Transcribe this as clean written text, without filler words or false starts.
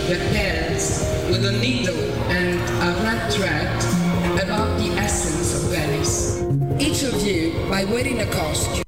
your hands with a needle and a red thread about the essence of Venice. Each of you, by wearing a costume,